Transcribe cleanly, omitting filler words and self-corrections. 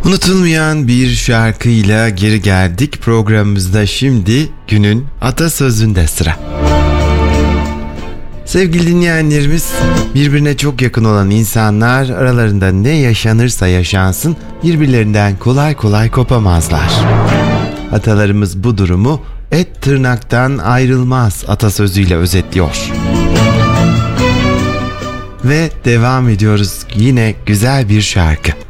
Unutulmayan bir şarkıyla geri geldik programımızda. Şimdi günün atasözünde sıra. Sevgili dinleyenlerimiz, birbirine çok yakın olan insanlar aralarında ne yaşanırsa yaşansın birbirlerinden kolay kolay kopamazlar. Atalarımız bu durumu et tırnaktan ayrılmaz atasözüyle özetliyor. Ve devam ediyoruz, yine güzel bir şarkı.